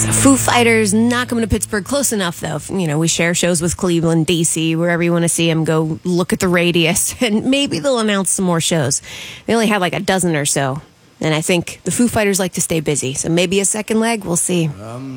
Foo Fighters not coming to Pittsburgh close enough, though. You know, we share shows with Cleveland, D.C., wherever you want to see them, go look at the radius, and maybe they'll announce some more shows. They only have like a dozen or so, and I think the Foo Fighters like to stay busy, so maybe a second leg, we'll see.